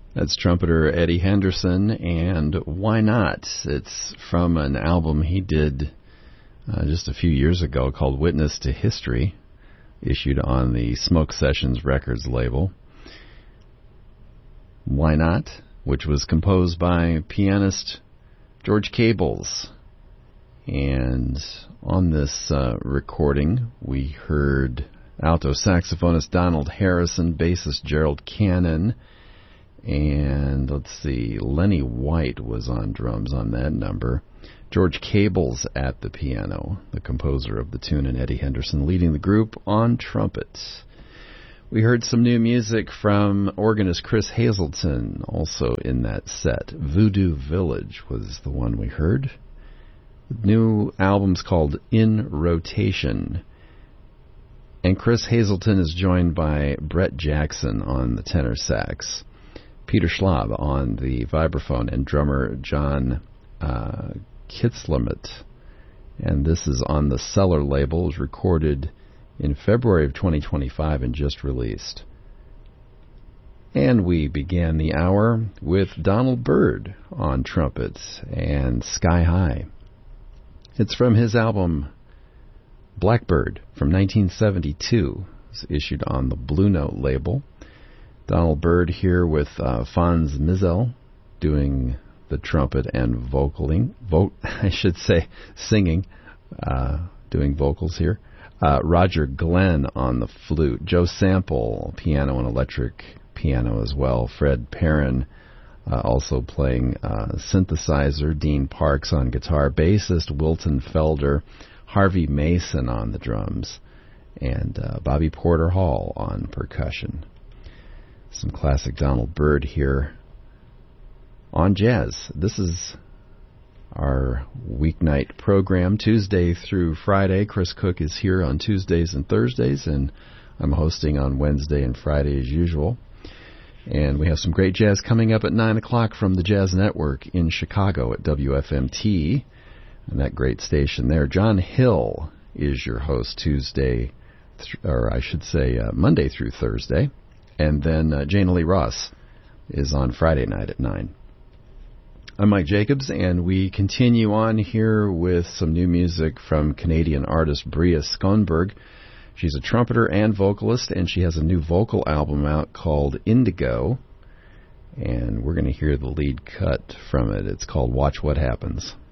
That's trumpeter Eddie Henderson, and Why Not? It's from an album he did just a few years ago called Witness to History, issued on the Smoke Sessions Records label. Why Not? Which was composed by pianist George Cables. And on this recording, we heard alto saxophonist Donald Harrison, bassist Gerald Cannon, and let's see, Lenny White was on drums on that number. George Cables at the piano, the composer of the tune, and Eddie Henderson leading the group on trumpet. We heard some new music from organist Chris Hazelton, also in that set. Voodoo Village was the one we heard. The new album's called In Rotation. And Chris Hazelton is joined by Brett Jackson on the tenor sax, Peter Schlab on the vibraphone, and drummer John Kitzlemet. And this is on the Cellar label. It was recorded in February of 2025 and just released. And we began the hour with Donald Byrd on trumpets and Sky High. It's from his album Blackbird from 1972. It's issued on the Blue Note label. Donald Byrd here with Fonz Mizell doing the trumpet and singing, doing vocals here. Roger Glenn on the flute. Joe Sample, piano and electric piano as well. Fred Perrin also playing synthesizer. Dean Parks on guitar. Bassist Wilton Felder. Harvey Mason on the drums. And Bobby Porter Hall on percussion. Some classic Donald Byrd here on jazz. This is our weeknight program, Tuesday through Friday. Chris Cook is here on Tuesdays and Thursdays, and I'm hosting on Wednesday and Friday as usual. And we have some great jazz coming up at 9 o'clock from the Jazz Network in Chicago at WFMT, and that great station there. John Hill is your host Monday through Thursday. And then Jana Lee Ross is on Friday night at 9. I'm Mike Jacobs, and we continue on here with some new music from Canadian artist Bria Schoenberg. She's a trumpeter and vocalist, and she has a new vocal album out called Indigo. And we're going to hear the lead cut from it. It's called Watch What Happens.